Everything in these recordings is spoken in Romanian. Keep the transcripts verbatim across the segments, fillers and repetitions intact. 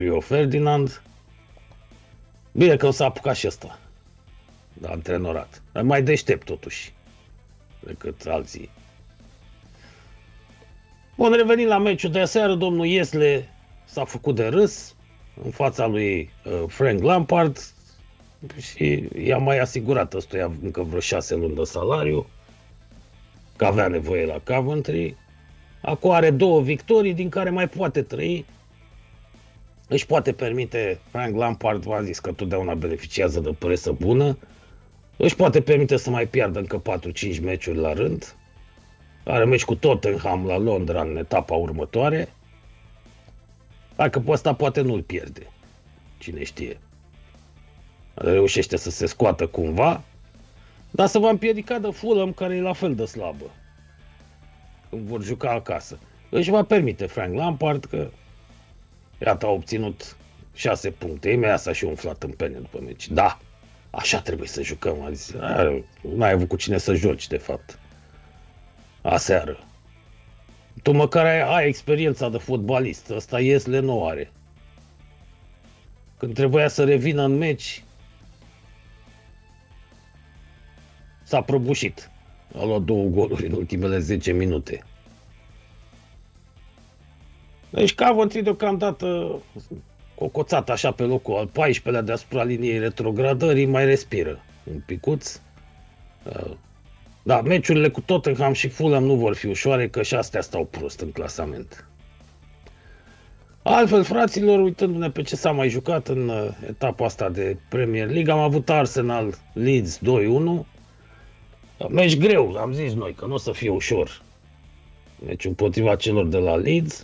Rio Ferdinand. Bine că o să apuca și ăsta de antrenorat. Dar mai deștept totuși decât alții. Bun, revenind la meciul de aseară, domnul Iesle s-a făcut de râs în fața lui uh, Frank Lampard și i-a mai asigurat ăstuia încă vreo șase luni de salariu, că avea nevoie la Coventry. Acum are două victorii din care mai poate trăi. Își poate permite, Frank Lampard v-a zis că totdeauna beneficiază de presă bună, își poate permite să mai piardă încă patru cinci meciuri la rând. Are meci cu Tottenham la Londra în etapa următoare. Dacă pe ăsta poate nu-l pierde. Cine știe. Reușește să se scoată cumva, dar să va împiedica de Fulham, care e la fel de slabă când vor juca acasă. Își va permite Frank Lampard că iată a obținut șase puncte. Imediat s-a și umflat în pene după meci. Da, așa trebuie să jucăm. A zis, n-ai avut cu cine să joci, de fapt. Aseară. Tu măcar ai, ai experiența de fotbalist. Ăsta Iesle nu are. Când trebuia să revină în meci, s-a prăbușit. A luat două goluri în ultimele zece minute. Deci Coventry deocamdată cocoțat așa pe locul al paisprezecelea deasupra liniei retrogradării, mai respiră un picuț. Da, meciurile cu Tottenham și Fulham nu vor fi ușoare, că și astea stau prost în clasament. Altfel, fraților, uitându-ne pe ce s-a mai jucat în etapa asta de Premier League, am avut Arsenal Leeds doi unu. Meci greu, am zis noi, că nu o să fie ușor. Meci împotriva celor de la Leeds.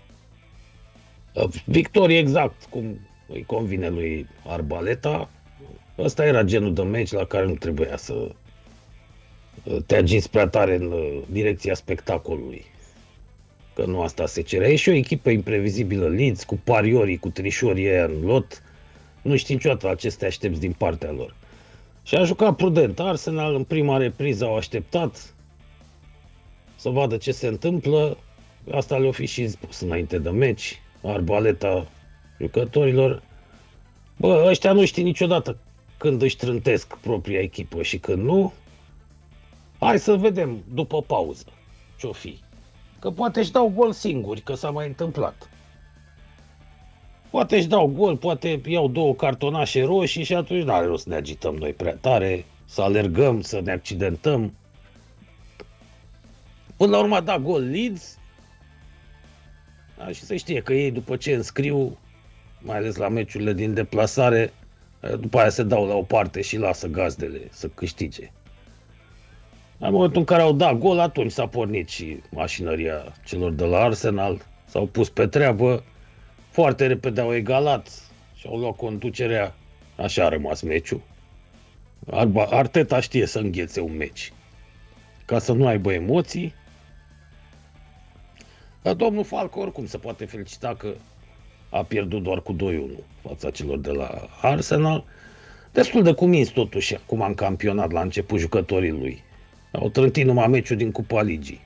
Victorie exact cum îi convine lui Arbaleta. Ăsta era genul de meci la care nu trebuia să te agiți prea tare în direcția spectacolului. Că nu asta se cerea. E și o echipă imprevizibilă Leeds, cu pariorii, cu trișorii aia în lot. Nu știi niciodată la ce te aștepți din partea lor. Și a jucat prudent. Arsenal în prima repriză au așteptat să vadă ce se întâmplă. Asta le-o fi și spus înainte de meci. Arbaleta jucătorilor. Bă, ăștia nu știi niciodată când își trântesc propria echipă și când nu. Hai să vedem după pauză ce-o fi. Că poate își dau gol singuri, că s-a mai întâmplat. Poate își dau gol, poate iau două cartonașe roșii și atunci n-are rost să ne agităm noi prea tare, să alergăm, să ne accidentăm. Până la urmă a dat gol Leeds. Da, și să știe că ei după ce înscriu, mai ales la meciurile din deplasare, după aia se dau la o parte și lasă gazdele să câștige. În momentul în care au dat gol, atunci s-a pornit și mașinăria celor de la Arsenal. S-au pus pe treabă, foarte repede au egalat și au luat conducerea. Așa a rămas meciul. Arteta știe să înghețe un meci, ca să nu aibă emoții. Dar domnul Falco oricum se poate felicita că a pierdut doar cu doi unu fața celor de la Arsenal. Destul de cumins totuși acum în campionat, la început jucătorii lui. Au trântit numai meciul din Cupa Ligii.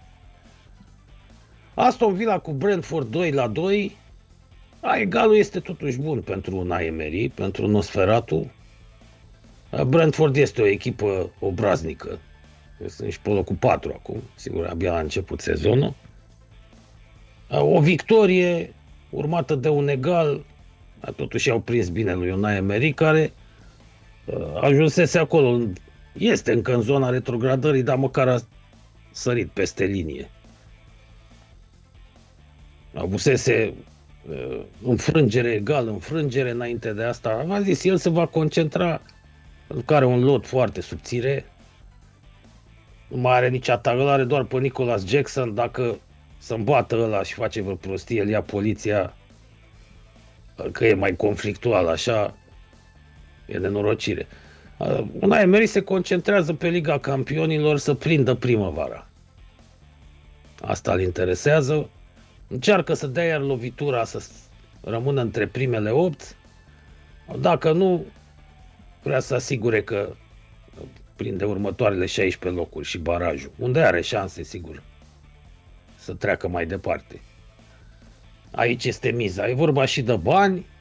Aston Villa cu Brentford doi la doi. A, egalul este totuși bun pentru Unai Emery, pentru Nosferatu. Brentford este o echipă obraznică. Sunt și pe locul patru acum, sigur, abia la început sezonul. O victorie urmată de un egal, totuși au prins bine lui Unai Emery, care ajunsese acolo, este încă în zona retrogradării, dar măcar a sărit peste linie. Avusese uh, înfrângere egal, înfrângere înainte de asta. V-am zis, el se va concentra, pentru că are un lot foarte subțire. Nu mai are nici atac, îl are doar pe Nicholas Jackson. Dacă să-mi bată ăla și face vreo prostie, el ia poliția, că e mai conflictual așa, e nenorocire. Uh, Unai Emery se concentrează pe Liga Campionilor să prindă primăvara. Asta îl interesează. Încearcă să dea iar lovitura, să rămână între primele opt. Dacă nu, vrea să asigure că prinde următoarele șaisprezece locuri și barajul, unde are șanse, sigur, să treacă mai departe. Aici este miza. E vorba și de bani,